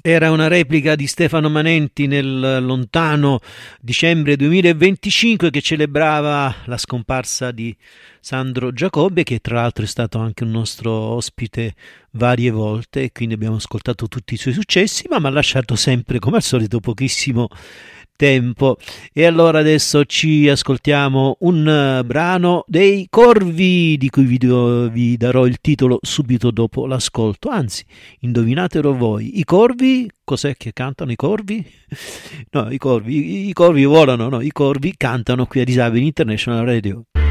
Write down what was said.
Era una replica di Stefano Manenti nel lontano dicembre 2025 che celebrava la scomparsa di Sandro Giacobbe, che tra l'altro è stato anche un nostro ospite varie volte, e quindi abbiamo ascoltato tutti i suoi successi, ma mi ha lasciato sempre, come al solito, pochissimo tempo. E allora adesso ci ascoltiamo un brano dei Corvi, di cui vi darò il titolo subito dopo l'ascolto. Anzi, indovinatelo voi, i Corvi, cos'è che cantano i Corvi? No, i Corvi volano, no, i Corvi cantano qui a Disabili International Radio.